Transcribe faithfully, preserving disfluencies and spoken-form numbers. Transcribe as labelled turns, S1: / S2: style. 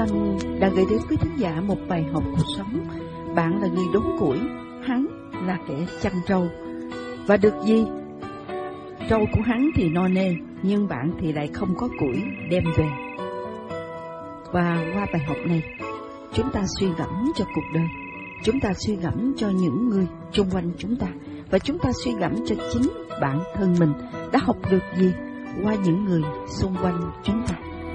S1: Văn đã gửi đến quý thính giả một bài học cuộc sống. Bạn là người đốn củi, hắn là kẻ chăn trâu. Và được gì? Trâu của hắn thì no nê, nhưng bạn thì lại không có củi đem về. Và qua bài học này, chúng ta suy gẫm cho cuộc đời, chúng ta suy gẫm cho những người xung quanh chúng ta, và chúng ta suy gẫm cho chính bản thân mình đã học được gì qua những người xung quanh chúng ta.